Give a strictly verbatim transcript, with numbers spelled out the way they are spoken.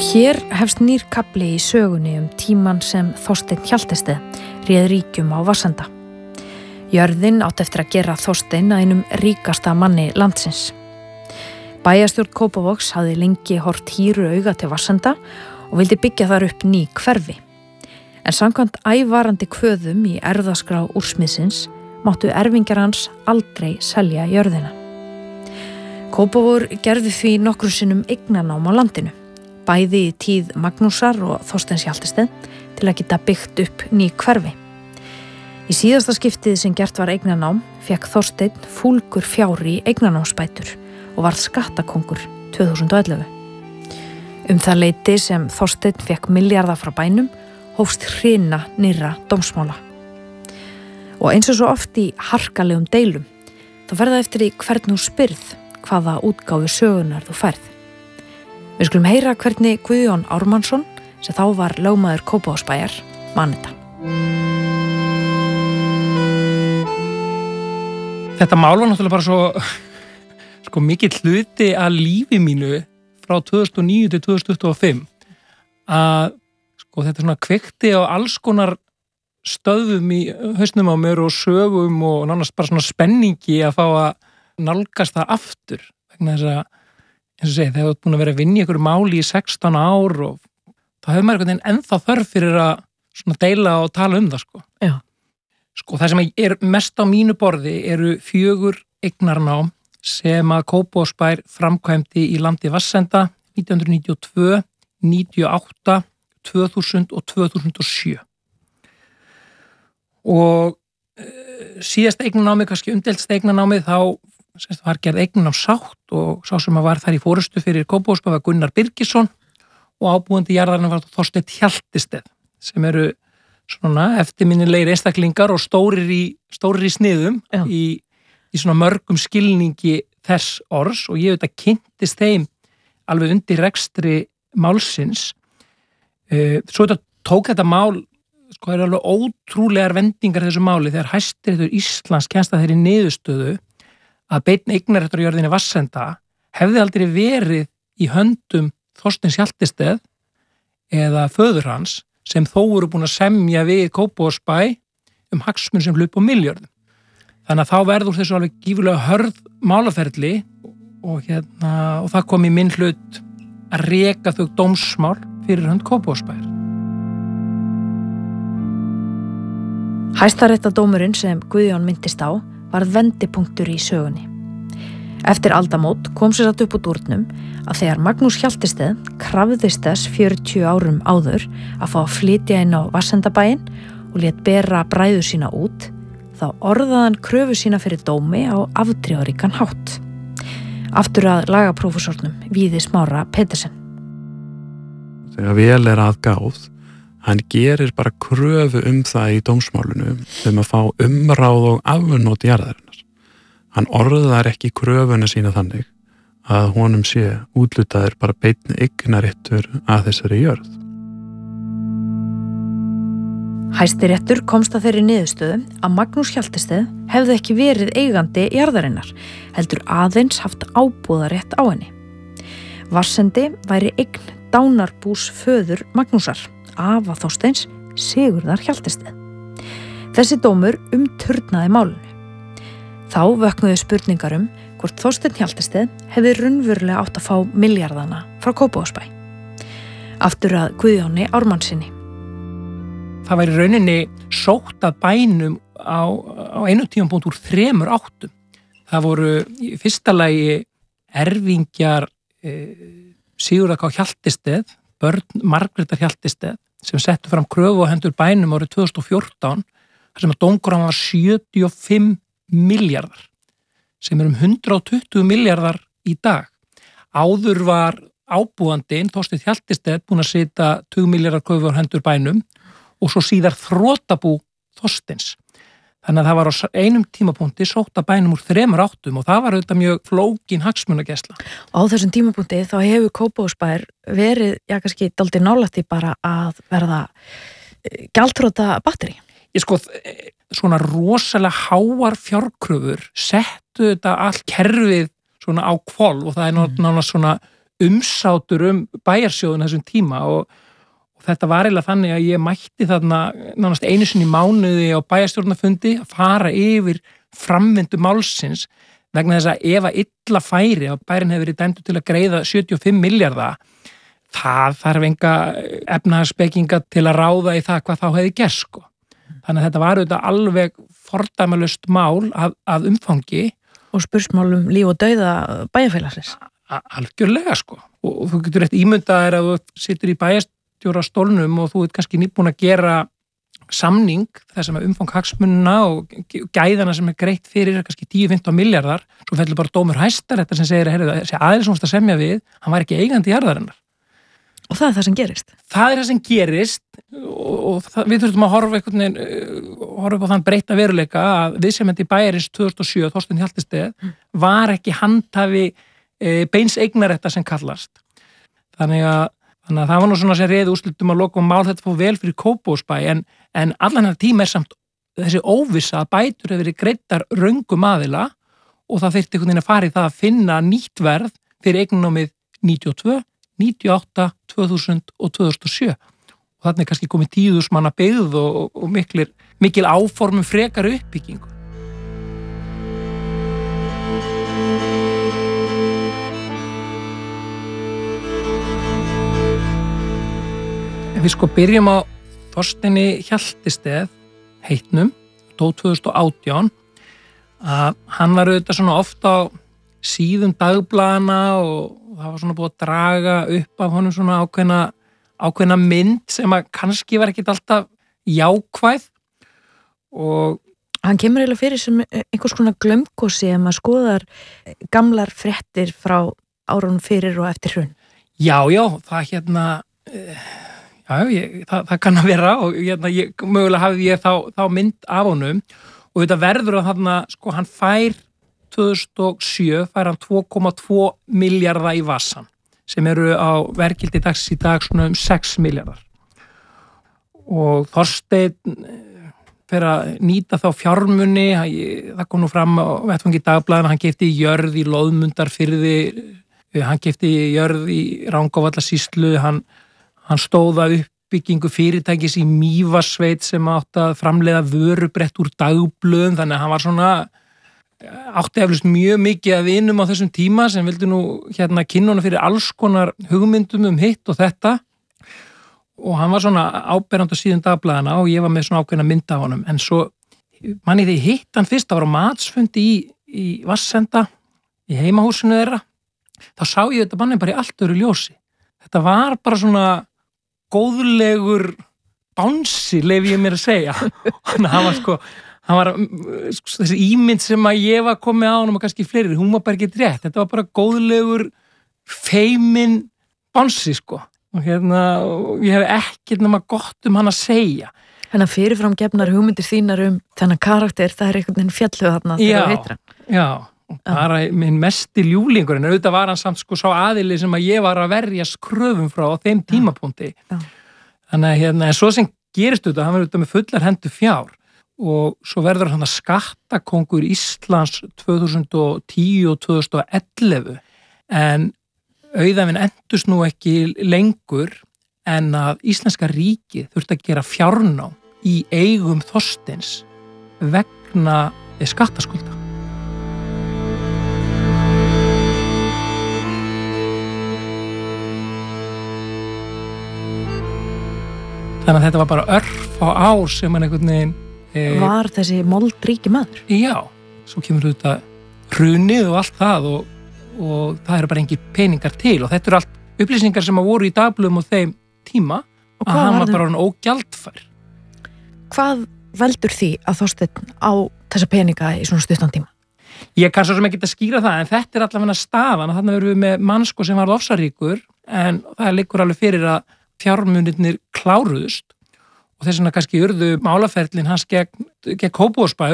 hér hefst nýr kafli í sögunni um tíman sem Þorsteinn Hjaltested réð ríkjum á Varsenda. Jörðin átti eftir að gera Þorsteinn að einum ríkasta manni landsins. Bæjarstjórn Kópavogs hafði lengi hort hýru auga til Varsenda og vildi byggja þar upp ný hverfi. En samkvæmt ævarandi kvöðum í erfðaskrá úrsmiðsins máttu erfingjar hans aldrei selja jörðina. Kópavogur gerði því nokkrum sinnum eignarnám á landinu, bæði í tíð Magnúsar og Þorsteins Hjaltested til að geta byggt upp ný hverfi. Í síðasta skiptið sem gert var eignarnám fékk Þorsteinn fúlgur fjár í eignarnámsbætur og varð skattakongur tvö þúsund og ellefu. Um það leyti sem Þorsteinn fékk milljarða frá bænum hófst hrina nýrra dómsmála. Og eins og svo oft í harkalegum deilum, þá fer það eftir í hvern þú spyrð hvaða útgáfu sögunar þú færð. Við skulum heyra hvernig Guðjón Ármannsson, sem þá var lögmaður Kópavogsbæjar, man þetta. Þetta mál var náttúrulega bara svo sko mikill hluti að lífi mínu frá tvö þúsund og níu til tvö þúsund tuttugu og fimm að sko þetta svona kveikti á alls konar stöðum í hausnum á mér og sögum og nánast bara svona spenningi að fá að nálgast það aftur vegna þess að eins og segi, þegar þú ert búin að vera að vinna í einhverju máli í sextán ár og þá hefur maður einhvern veginn ennþá þörf fyrir að svona deila og tala um það, sko. Já. Sko, það sem er mest á mínu borði eru fjögur eignarnám sem að Kópavogsbær framkvæmdi í landi Varsenda nítján hundruð níutíu og tvö, níutíu og átta, tvö þúsund og tvö þúsund og sjö. Og uh, síðast eignarnámið, kannski umdeltst eignarnámið, þá semst var gerð eignarnám sátt og sá sem að var þar í forystu fyrir Kópavogsbær var Gunnar Birgisson og ábúandi jarðarinnar var Þorsteinn Hjaltested sem eru svona eftirminnilegir einstaklingar og stórir í, stórir í sniðum í, í svona mörgum skilningi þess orðs og ég veit að kynntist þeim alveg undir rekstri málsins. Svo þetta tók þetta mál, sko, er alveg ótrúlegar vendingar þessu máli þegar Hæstiréttur Íslands kemst að þeirri niðurstöðu að beinn eignarréttur á jörðinni Varsenda hefði aldrei verið í höndum Þorsteins Hjaltested eða föður hans sem þó voru búin að semja við Kópavogsbæ um hagsmun sem hlupu á milljörðum. Þannig að þá verður þessu alveg gífurlega hörð málaferli og, hérna, og það kom í minn hlut að reka þau dómsmál fyrir hönd Kópavogsbæjar. Hæstaréttardómurinn sem Guðjón minntist á varð vendipunktur í sögunni. Eftir aldamót kom sér satt upp úr dúrnum að þegar Magnús Hjaltested krafðist þess fjörutíu árum áður að fá að flytja inn á Varsendabæinn og lét bera bræður sína út, þá orðaði hann kröfu sína fyrir dómi á afdrifaríkan hátt. Aftur að lagaprófessornum Víði Smára Petersen. Þegar vel er að gáð, hann gerir bara kröfu um það í dómsmálinu um að fá umráð og afnot jarðarinnar. Hann orðar ekki kröfuna sína þannig að honum sé útlutaður bara beinn eignarréttur að þessari jörð. Hæstiréttur komst að þeirri niðurstöðu að Magnús Hjaltested hefði ekki verið eigandi jarðarinnar, heldur aðeins haft ábúðarétt á henni. Varsendi væri eign dánarbús föður Magnúsar, afa Þorsteins Sigurðar Hjaltested. Þessi dómur umturnaði málinu. Þá vöknuðu spurningar um hvort Þorsteinn Hjaltested hefði raunverulega átt að fá milljarðana frá Kópavogsbæ. Aftur að Guðjóni Ármannssyni. Það væri rauninni sótt að bænum á, á einu tímapunkt úr þremur áttum. Það voru í fyrsta lagi erfingjar e, Sigurðar K. Hjaltested, börn Margrétar Hjaltested, sem settu fram kröfu á hendur bænum árið tvö þúsund og fjórtán, þar sem að dómgráin var sjötíu og fimm milljarðar, sem er um hundrað og tuttugu milljarðar í dag. Áður var ábúandinn, Þorsteinn Hjaltested, búin að setja tuttugu milljarðar kröfu á hendur bænum og svo síðar þrotabú Þorsteins. Þannig að það var á einum tímapunkti sótt að bænum úr þremur áttum og það var auðvitað mjög flókin hagsmunagæsla. Á þessum tímapunkti þá hefur Kópavogsbær verið, já kannski dálítið nálægt í bara að verða gjaldþrota batteri. Ég sko, svona rosalega háar fjárkröfur settu þetta allt kerfið svona á hvolf og það er náttúrulega svona umsátur um bæjarsjóðun þessum tíma og, og þetta var eiginlega þannig að ég mætti þarna nánast einu sinni í mánuði á bæjarstjórnarfundi að fara yfir framvindu málsins vegna þess að ef að illa færi að bærin hefur verið dæmdur til að greiða sjötíu og fimm milljarða, það þarf enga efnahagsspekinga til að ráða í það hvað þá hefði gerst sko. Þannig að þetta var auðvitað alveg fordæmalust mál að, að umfangi. Og spursmálum líf og dauða bæjarfélagsins. Algjörlega sko. Og, og þú getur rétt ímyndað er að þú situr í bæjarstjórastólnum og þú ert kannski nýbúin að gera samning þess að umfang hagsmunna og gæðana sem er greitt fyrir kannski tíu til fimmtán milljarðar, svo fellur bara dómur Hæstaréttar sem segir að þessi aðili sem varst að semja við, hann var ekki eigandi jarðarinnar. Og það er það sem gerist? Það er það sem gerist og, og það, við þurfum að horfa einhvern veginn, horfa upp á þann breytta veruleika að viðsemjandi bæjarins tvö þúsund og sjö, Þorsteinn Hjaltested, mm. var ekki handhafi e, beins eignarréttar sem kallast. Þannig að, þannig að það var nú svona sem reiði úrslitum að loka og mál þetta fór vel fyrir Kópavogsbæ, en, en allan þetta tíma er samt þessi óvissa að bætur hefur verið greiddar röngum aðila og það þyrfti einhvern veginn að fara í það að finna nýtt verð fyrir eignunámið níutíu og tvö, níutíu og átta, tvö þúsund og tvö þúsund og sjö. Og þarna er kannski komið tíu þúsund manna byggð og, og, og miklir, mikil áformum frekar uppbyggingu. Ef við sko byrjum á Þorsteini Hjaltested heitnum, dó tvö þúsund og átján, að hann var auðvitað svona ofta á síðum dagblaðana og það var svona búið að draga upp af honum svona ákveðna, ákveðna mynd sem að kannski var ekkit alltaf jákvæð og hann kemur eiginlega fyrir sem einhvers konar glömkosi ef maður skoðar gamlar fréttir frá árunum fyrir og eftir hrun. Já, já, það hérna já, ég, það, það kann að vera og hérna, ég, mögulega hafði ég þá, þá mynd af honum og þetta verður að þarna, sko, hann fær tvö þúsund og sjö fær hann tvö komma tvö milljarða í vassan sem eru á verðgildi dags í dag svona um sex milljarðar og Þorsteinn fer að nýta þá fjármuni, það kom nú fram á vettvangi dagblaðina, hann keypti jörð í Loðmundarfirði, hann keypti jörð í Rangárvallasýslu, hann, hann stóða uppbyggingu fyrirtækis í Mývatnssveit sem átti að framleiða vörubrett úr dagblöðum, þannig að hann var svona átti eflust mjög mikið að vinum á þessum tíma sem vildi nú hérna kynnuna fyrir alls konar hugmyndum um hitt og þetta og hann var svona áberandi á síðan dagblaðana og ég var með svona ákveðna mynda á honum en svo manni þegar ég hitt hann fyrst, það var á matsfundi í, í Vatnsenda í heimahúsinu þeirra, þá sá ég þetta manni bara í allt öðru ljósi. Þetta var bara svona góðlegur bánsi, leyfi ég mér að segja. Þannig að hann var sko hann var þessi ímynd sem að ég var komið á honum og kannski fleiri, hún var bara ekki rétt, þetta var bara góðlegur feimin bánsi sko og hérna, og ég hef ekkert nema gott um hann að segja. Þannig að fyrirfram gefnar hugmyndir þínar um þennan karakter, það er einhvern veginn fjallu þarna þegar þú heitir hann. Já, og bara minn mesti ljúlingur, en auðvitað var hann samt sko sá aðili sem að ég var að verja skröfum frá á þeim tímapunkti. Já. Þannig að hérna, en svo sem gerist auðvitað, hann var auðvitað með fullar hendur fjár og svo verður hann að skattakóngur Íslands tvö þúsund og tíu og tvö þúsund og ellefu en auðafinn endust nú ekki lengur en að Íslenska ríkið þurfti að gera fjárnám í eigum Þorsteins vegna skattaskulda. Þannig að þetta var bara örf á ár sem hann einhvern veginn var þessi moldríki maður. Já, svo kemur þetta hrunið og allt það og, og það eru bara engin peningar til og þetta eru allt upplýsingar sem að voru í dagblöðum á þeim tíma að hann var bara ógjaldfær. Hvað veldur því að Þorsteinn á þessa peninga í svona stuttan tíma? Ég kann svo sem ekki að skýra það en þetta er allavega staðan og þannig verðum við með mannsko sem var ofsaríkur en það liggur alveg fyrir að fjármunirnir kláruðust og þess vegna kannski urðu málaferlin hans gegn, gegn Kópavogsbæ